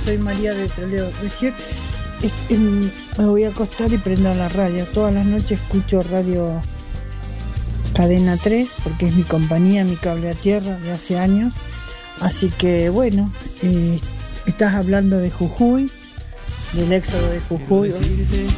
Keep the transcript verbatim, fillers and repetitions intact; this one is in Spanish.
soy María de Toledo. Recién eh, em, me voy a acostar y prendo la radio. Todas las noches escucho radio Cadena tres, porque es mi compañía, mi cable a tierra de hace años. Así que bueno, eh, estás hablando de Jujuy, del éxodo de Jujuy.